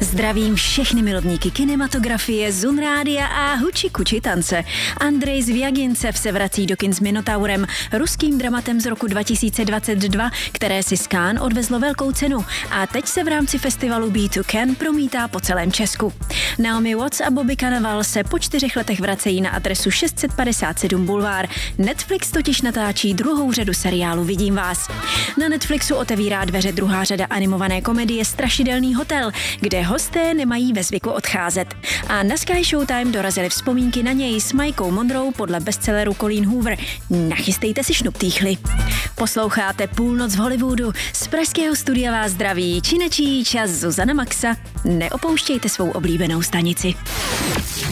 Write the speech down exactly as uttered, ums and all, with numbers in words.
Zdravím všechny milovníky kinematografie, Zun rádia a huči kuči tance. Andrej Zviagincev se vrací do kin s Minotaurem, ruským dramatem z roku dva tisíce dvacet dva, které si z Cannes odvezlo velkou cenu a teď se v rámci festivalu Be to Cannes promítá po celém Česku. Naomi Watts a Bobby Cannavale se po čtyřech letech vracejí na adresu šest set padesát sedm Boulevard. Netflix totiž natáčí druhou řadu seriálu Vidím vás. Na Netflixu otevírá dveře druhá řada animované komedie Strašidelný hotel, kde hosté nemají ve zvyku odcházet. A na Sky Showtime dorazily vzpomínky na něj s Mikou Monroe podle bestselleru Colleen Hoover. Nachystejte si šnuptýchly. Posloucháte Půlnoc v Hollywoodu. Z pražského studia vás zdraví činečí čas Zuzana Maxa. Neopouštějte svou oblíbenou stanici.